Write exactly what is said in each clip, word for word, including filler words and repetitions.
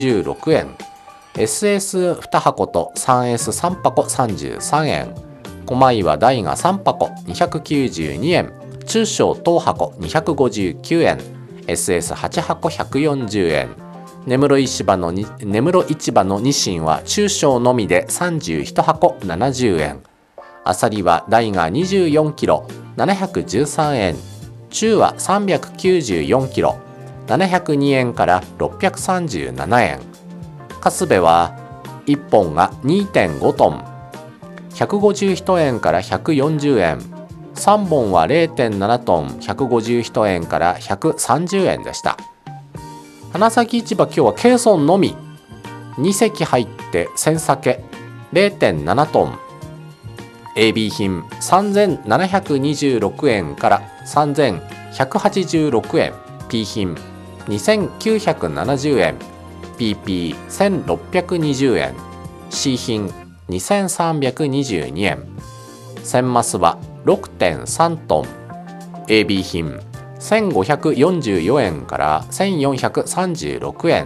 じゅうろくえん、 エスエスに 箱と スリーエスさん 箱さんじゅうさんえん、狛岩大がさん箱にひゃくきゅうじゅうにえん、中小等箱にひゃくごじゅうきゅうえん、 エスエスはち 箱ひゃくよんじゅうえん、根室市場のに根室市場のニシンは中小のみでさんじゅういち箱ななじゅうえん、アサリは大がにじゅうよんキロななひゃくじゅうさんえん、中はさんびゃくきゅうじゅうよんキロななひゃくにえんからろっぴゃくさんじゅうななえん、カスベはいっぽんが にてんごトン、ひゃくごじゅういちえんからひゃくよんじゅうえん、さんぼんは れいてんななトン、ひゃくごじゅういちえんからひゃくさんじゅうえんでした。花咲市場、今日はケーソンのみに隻入って千鮭 れいてんななトン、 エービー 品さんぜんななひゃくにじゅうろくえんからさんぜんひゃくはちじゅうろくえん、 P 品にせんきゅうひゃくななじゅうえん、 ピーピーせんろっぴゃくにじゅうえん、 C 品にせんさんびゃくにじゅうにえん、千マスは ろくてんさんトン、 エービー 品せんごひゃくよんじゅうよんえんからせんよんひゃくさんじゅうろくえん、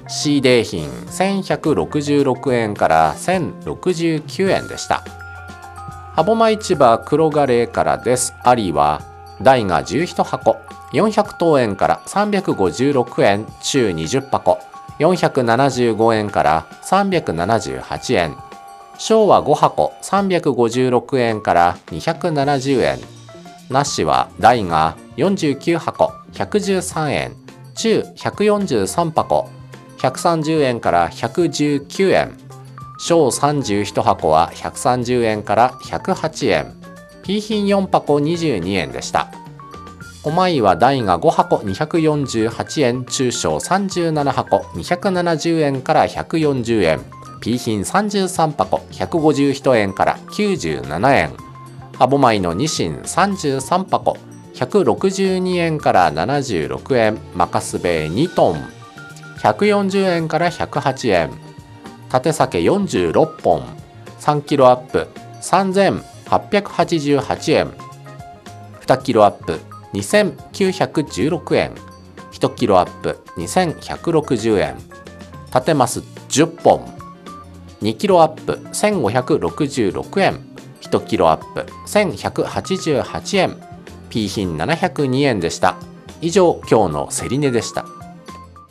C デー品せんひゃくろくじゅうろくえんからせんろくじゅうきゅうえんでした。歯舞市場黒ガレーからです。アリは大がじゅういち箱よんひゃくとうえんからさんびゃくごじゅうろくえん、中にじゅう箱よんひゃくななじゅうごえんからさんびゃくななじゅうはちえん、小はご箱さんびゃくごじゅうろくえんからにひゃくななじゅうえん、ナシは大がよんじゅうきゅう箱ひゃくじゅうさんえん、中ひゃくよんじゅうさん箱ひゃくさんじゅうえんからひゃくじゅうきゅうえん、小さんじゅういち箱はひゃくさんじゅうえんからひゃくはちえん、 P 品よん箱にじゅうにえんでした。狛岩大がご箱にひゃくよんじゅうはちえん、中小さんじゅうなな箱にひゃくななじゅうえんからひゃくよんじゅうえん、 P 品さんじゅうさん箱ひゃくごじゅういちえんからきゅうじゅうななえん、歯舞のニシンさんじゅうさん箱ひゃくろくじゅうにえんからななじゅうろくえん、マカスベにトンひゃくよんじゅうえんからひゃくはちえん、縦鮭よんじゅうろっぽんさんキロアップさんぜんはっぴゃくはちじゅうはちえん、にキロアップにせんきゅうひゃくじゅうろくえん、いちキロアップにせんひゃくろくじゅうえん、縦マスじゅっぽんにキロアップせんごひゃくろくじゅうろくえん、いちキロアップせんひゃくはちじゅうはちえん、 P 品ななひゃくにえんでした。以上、今日の競り値でした。